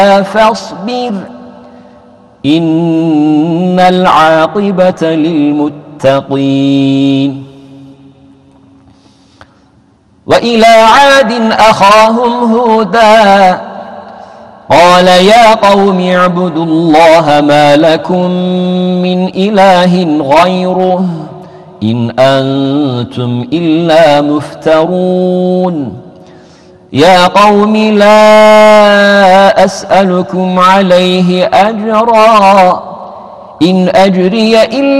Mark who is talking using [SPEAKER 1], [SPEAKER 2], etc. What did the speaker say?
[SPEAKER 1] فاصبر إن العاقبة للمتقين. وإلى عاد أخاهم هودا قال يا قوم اعبدوا الله ما لكم من إله غيره إن أنتم إلا مفترون. يا قوم لا أسألكم عليه أجرا إن أجري إلا